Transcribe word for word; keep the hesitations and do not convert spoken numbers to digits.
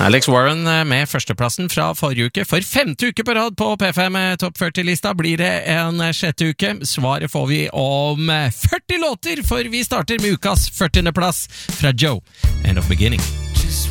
Alex Warren med førsteplassen fra forrige uke. For femte uke på rad på P fem Topp førti-lista blir det en sjette uke. Svaret får vi om førti låter, for vi starter med ukas førtiende plass fra Joe, End of Beginning.